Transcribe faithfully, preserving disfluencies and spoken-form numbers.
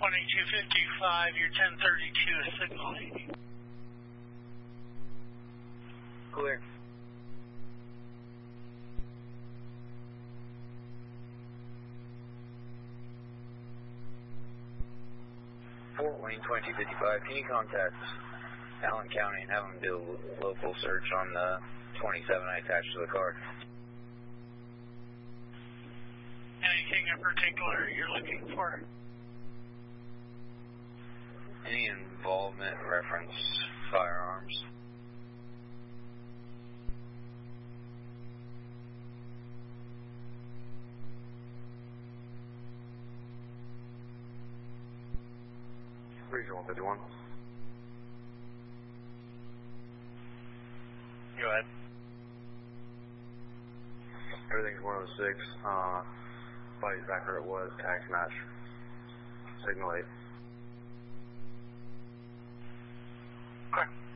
twenty-two fifty-five, your ten thirty-two is signal eighty. Clear. Fort Wayne twenty-two fifty-five, can you contact Allen County and have them do a local search on the twenty-seven I attached to the car? Anything in particular you're looking for? Any involvement reference firearms? Regional one fifty-one. Go ahead. Everything's one oh six. Uh, body's back where it was. Tax match. Signal eight. Okay.